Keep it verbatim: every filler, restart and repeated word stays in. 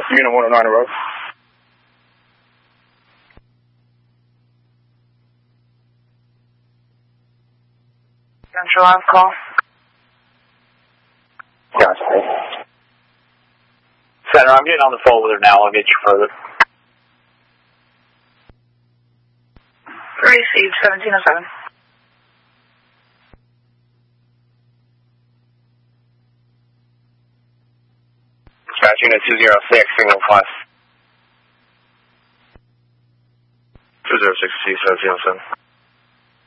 Unit one oh nine road. Central on call. Gotcha. Center, I'm getting on the phone with her now. I'll get you further. Received seventeen oh seven. Dispatch unit two zero six, signal plus. two zero six, seventeen oh seven.